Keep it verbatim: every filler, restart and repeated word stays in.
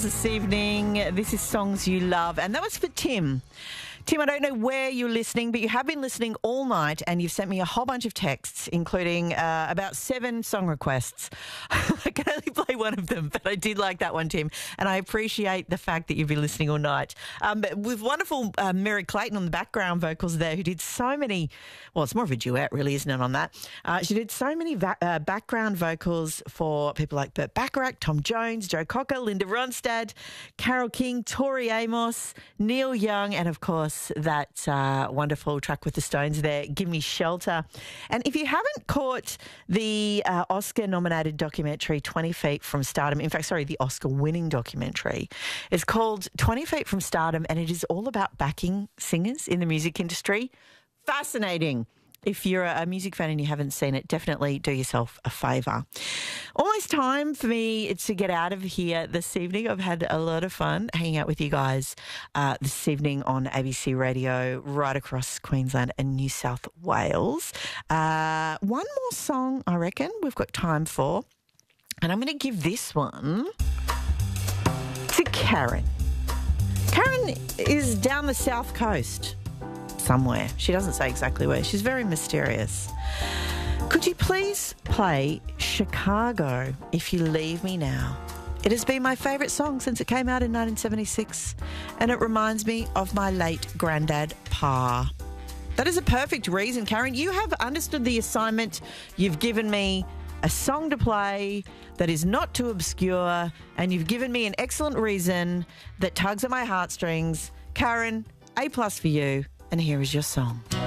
This evening, this is Songs You Love, and that was for Tim. Tim, I don't know where you're listening, but you have been listening all night and you've sent me a whole bunch of texts, including uh, about seven song requests. I can only play one of them, but I did like that one, Tim, and I appreciate the fact that you've been listening all night. Um, but with wonderful uh, Mary Clayton on the background vocals there, who did so many, well, it's more of a duet really, isn't it, on that? Uh, she did so many va- uh, background vocals for people like Burt Bacharach, Tom Jones, Joe Cocker, Linda Ronstadt, Carole King, Tori Amos, Neil Young, and of course, that uh, wonderful track with the Stones there, Give Me Shelter. And if you haven't caught the uh, Oscar-nominated documentary twenty feet from Stardom, in fact, sorry, the Oscar-winning documentary, it's called twenty feet from Stardom, and it is all about backing singers in the music industry. Fascinating. If you're a music fan and you haven't seen it, definitely do yourself a favour. Almost time for me to get out of here this evening. I've had a lot of fun hanging out with you guys uh, this evening on A B C Radio right across Queensland and New South Wales. Uh, one more song, I reckon, we've got time for. And I'm going to give this one to Karen. Karen is down the south coast. Somewhere. She doesn't say exactly where. She's very mysterious. Could you please play Chicago, If You Leave Me Now? It has been my favourite song since it came out in nineteen seventy-six, and it reminds me of my late granddad, Pa. That is a perfect reason, Karen. You have understood the assignment. You've given me a song to play that is not too obscure, and you've given me an excellent reason that tugs at my heartstrings. Karen, A plus for you. And here is your song.